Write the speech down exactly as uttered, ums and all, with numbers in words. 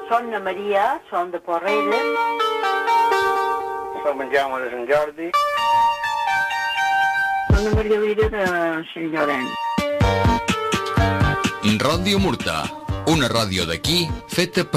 Són na Maria, són de Porreres. Som en Jaume de Sant Jordi. Són de Margalida de Sant Llorenç. Ràdio Murta, una ràdio d'aquí feta per